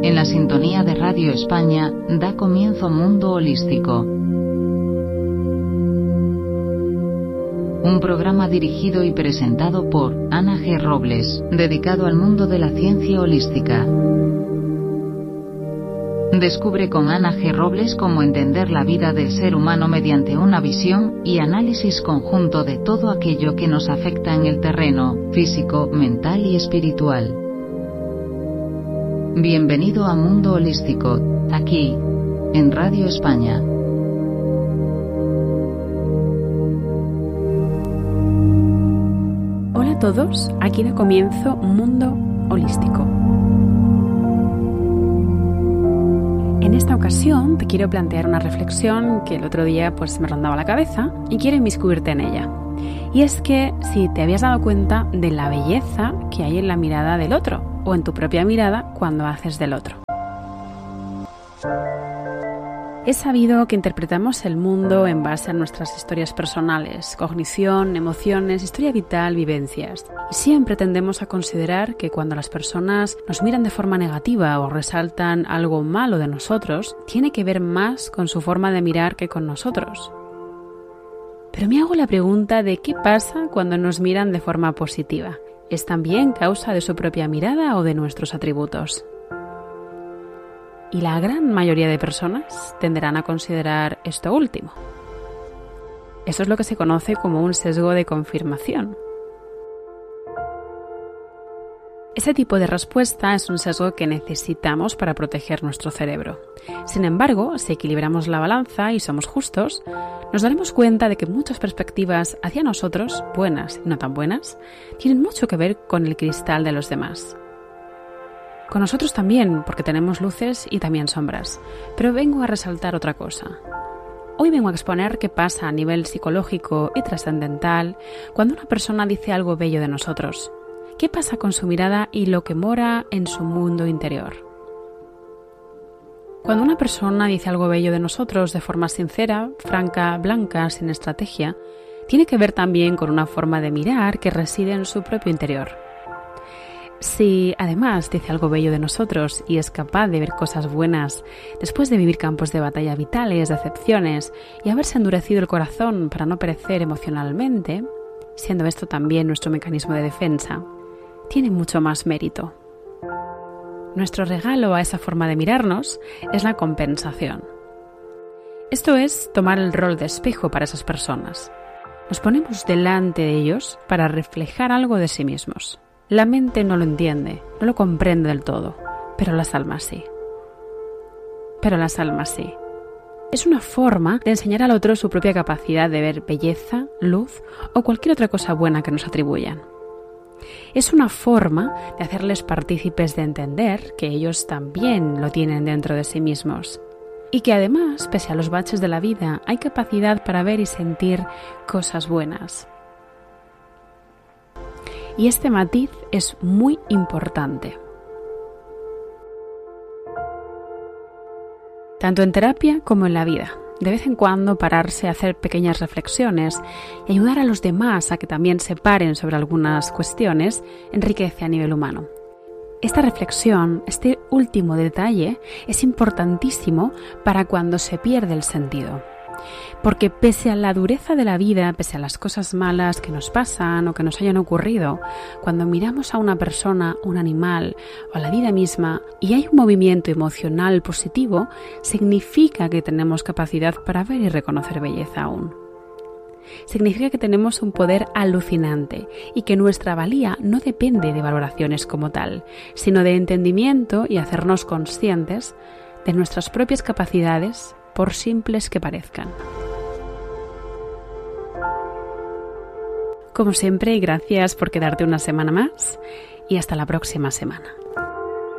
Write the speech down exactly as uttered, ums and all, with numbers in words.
En la sintonía de Radio España, da comienzo Mundo Holístico. Un programa dirigido y presentado por Ana G. Robles, dedicado al mundo de la ciencia holística. Descubre con Ana G. Robles cómo entender la vida del ser humano mediante una visión y análisis conjunto de todo aquello que nos afecta en el terreno físico, mental y espiritual. Bienvenido a Mundo Holístico, aquí, en Radio España. Hola a todos, aquí da comienzo Mundo Holístico. En esta ocasión te quiero plantear una reflexión que el otro día pues me rondaba la cabeza y quiero inmiscuirte en ella. Y es que si te habías dado cuenta de la belleza que hay en la mirada del otro o en tu propia mirada cuando haces del otro. Es sabido que interpretamos el mundo en base a nuestras historias personales, cognición, emociones, historia vital, vivencias. Y siempre tendemos a considerar que cuando las personas nos miran de forma negativa o resaltan algo malo de nosotros, tiene que ver más con su forma de mirar que con nosotros. Pero me hago la pregunta de qué pasa cuando nos miran de forma positiva. ¿Es también causa de su propia mirada o de nuestros atributos? Y la gran mayoría de personas tenderán a considerar esto último. Eso es lo que se conoce como un sesgo de confirmación. Ese tipo de respuesta es un sesgo que necesitamos para proteger nuestro cerebro. Sin embargo, si equilibramos la balanza y somos justos, nos daremos cuenta de que muchas perspectivas hacia nosotros, buenas y no tan buenas, tienen mucho que ver con el cristal de los demás. Con nosotros también, porque tenemos luces y también sombras. Pero vengo a resaltar otra cosa. Hoy vengo a exponer qué pasa a nivel psicológico y trascendental cuando una persona dice algo bello de nosotros. ¿Qué pasa con su mirada y lo que mora en su mundo interior? Cuando una persona dice algo bello de nosotros de forma sincera, franca, blanca, sin estrategia, tiene que ver también con una forma de mirar que reside en su propio interior. Si además dice algo bello de nosotros y es capaz de ver cosas buenas después de vivir campos de batalla vitales, decepciones y haberse endurecido el corazón para no perecer emocionalmente, siendo esto también nuestro mecanismo de defensa, tiene mucho más mérito. Nuestro regalo a esa forma de mirarnos es la compensación. Esto es tomar el rol de espejo para esas personas. Nos ponemos delante de ellos para reflejar algo de sí mismos. La mente no lo entiende, no lo comprende del todo, pero las almas sí. Pero las almas sí. Es una forma de enseñar al otro su propia capacidad de ver belleza, luz o cualquier otra cosa buena que nos atribuyan. Es una forma de hacerles partícipes de entender que ellos también lo tienen dentro de sí mismos. Y que además, pese a los baches de la vida, hay capacidad para ver y sentir cosas buenas. Y este matiz es muy importante. Tanto en terapia como en la vida. De vez en cuando pararse a hacer pequeñas reflexiones y ayudar a los demás a que también se paren sobre algunas cuestiones enriquece a nivel humano. Esta reflexión, este último detalle, es importantísimo para cuando se pierde el sentido. Porque pese a la dureza de la vida, pese a las cosas malas que nos pasan o que nos hayan ocurrido, cuando miramos a una persona, un animal o a la vida misma y hay un movimiento emocional positivo, significa que tenemos capacidad para ver y reconocer belleza aún. Significa que tenemos un poder alucinante y que nuestra valía no depende de valoraciones como tal, sino de entendimiento y hacernos conscientes de nuestras propias capacidades, por simples que parezcan. Como siempre, gracias por quedarte una semana más y hasta la próxima semana.